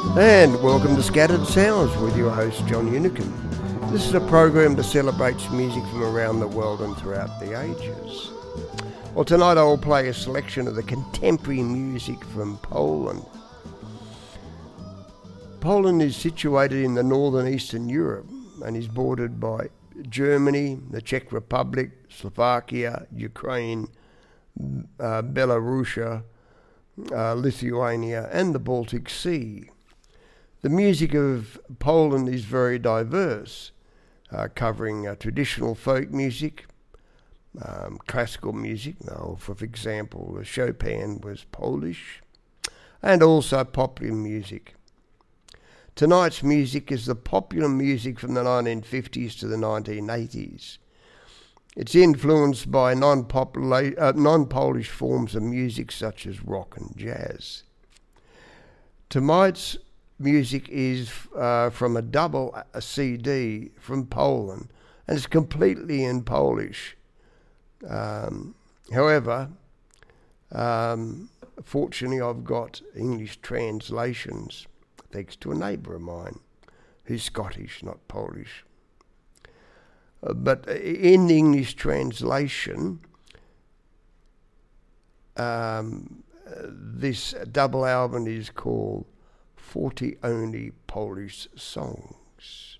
And welcome to Scattered Sounds with your host John Unican. This is a program that celebrates music from around the world and throughout the ages. Well, tonight I will play a selection of the contemporary music from Poland. Poland is situated in the northern Eastern Europe and is bordered by Germany, the Czech Republic, Slovakia, Ukraine, Belarus, Lithuania and the Baltic Sea. The music of Poland is very diverse, covering traditional folk music, classical music. For example, Chopin was Polish, and also popular music. Tonight's music is the popular music from the 1950s to the 1980s. It's influenced by non-Polish forms of music such as rock and jazz. Tonight's music is from a double CD from Poland, and it's completely in Polish. However, fortunately I've got English translations, thanks to a neighbour of mine who's Scottish, not Polish. But in the English translation, this double album is called 40 Only Polish Songs.